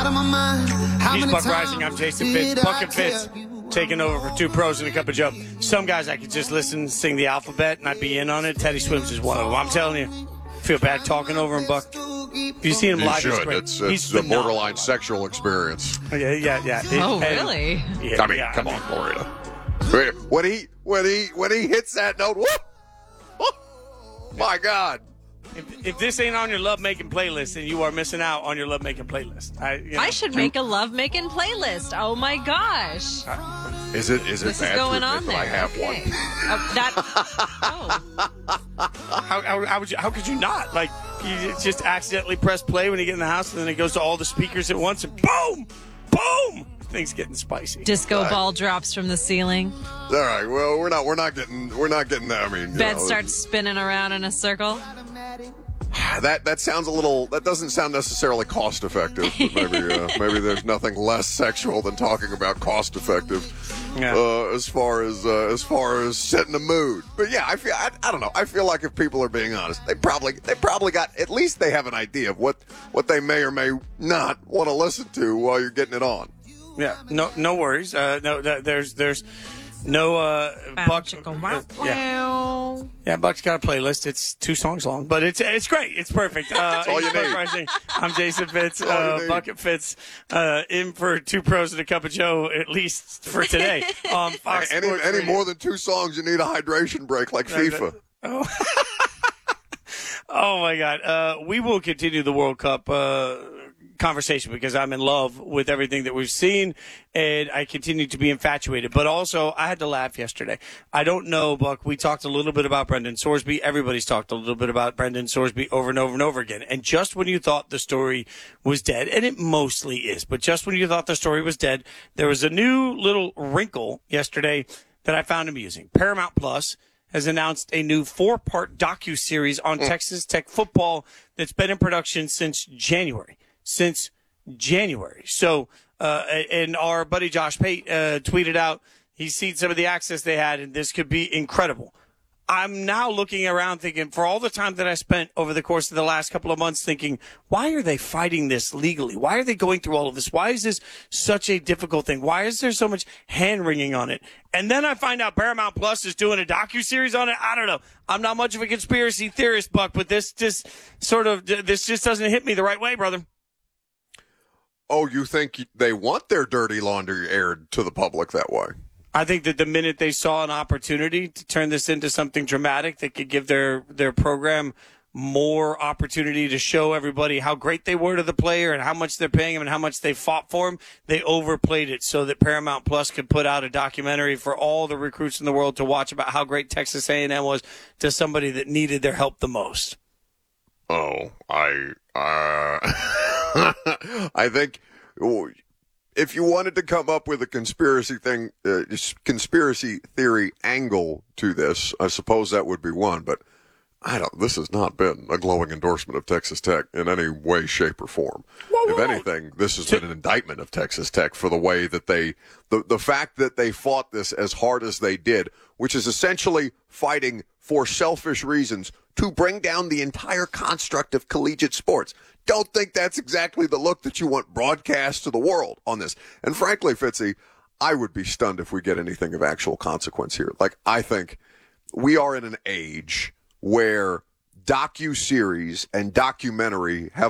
of my mind. He's Buck Rising. I'm Jason Fitz. Buck and Fitz taking over for Two Pros and a Cup of Joe. Some guys I could just listen, sing the alphabet, and I'd be in on it. Teddy Swims is one of them. I'm telling you, feel bad talking over him, Buck. If you see him live, should. It's It's a borderline sexual experience. Yeah. Really? Yeah, I mean, come on, Gloria. When he hits that note, whoop, my God. If this ain't on your love-making playlist, then you are missing out on your love-making playlist. I should make a love-making playlist. Oh, my gosh. Is it This bad is going to on admit there. that I have one? How could you not? Like, you just accidentally press play when you get in the house, and then it goes to all the speakers at once, and boom! Things getting spicy. Disco ball drops from the ceiling. All right. Well, we're not getting that. I mean, Bed starts spinning around in a circle. That sounds a little. That doesn't sound necessarily cost effective. But maybe there's nothing less sexual than talking about cost effective. Yeah. As far as setting the mood. But yeah, I don't know. I feel like if people are being honest, they probably got, at least they have an idea of what they may or may not want to listen to while you're getting it on. Yeah. No worries. There's no Buck. Yeah, Buck's got a playlist. It's 2 songs long, but it's great. It's perfect. That's all you need. Rising. I'm Jason Fitz. Bucket Fitz in for Two Pros and a Cup of Joe, at least for today. Fox Sports any Radio. more than 2 songs, you need a hydration break like FIFA. Oh my God. We will continue the World Cup conversation because I'm in love with everything that we've seen and I continue to be infatuated. But also, I had to laugh yesterday. I don't know, Buck, we talked a little bit about Brendan Sorsby. Everybody's talked a little bit about Brendan Sorsby over and over and over again. And just when you thought the story was dead, and it mostly is, but just when you thought the story was dead, there was a new little wrinkle yesterday that I found amusing. Paramount Plus has announced a new 4-part docuseries on Texas Tech football that's been in production since January. So, and our buddy Josh Pate tweeted out, he's seen some of the access they had, and this could be incredible. I'm now looking around thinking, for all the time that I spent over the course of the last couple of months thinking, why are they fighting this legally? Why are they going through all of this? Why is this such a difficult thing? Why is there so much hand-wringing on it? And then I find out Paramount Plus is doing a docuseries on it. I don't know. I'm not much of a conspiracy theorist, Buck, but this just doesn't hit me the right way, brother. Oh, you think they want their dirty laundry aired to the public that way? I think that the minute they saw an opportunity to turn this into something dramatic that could give their program more opportunity to show everybody how great they were to the player and how much they're paying him and how much they fought for him, they overplayed it so that Paramount Plus could put out a documentary for all the recruits in the world to watch about how great Texas A&M was to somebody that needed their help the most. Oh, I think if you wanted to come up with a conspiracy theory angle to this, I suppose that would be one. But this has not been a glowing endorsement of Texas Tech in any way, shape, or form. If anything, this has been an indictment of Texas Tech for the way that the fact that they fought this as hard as they did, which is essentially fighting for selfish reasons to bring down the entire construct of collegiate sports. Don't think that's exactly the look that you want broadcast to the world on this. And frankly, Fitzy, I would be stunned if we get anything of actual consequence here. Like, I think we are in an age where docuseries and documentary have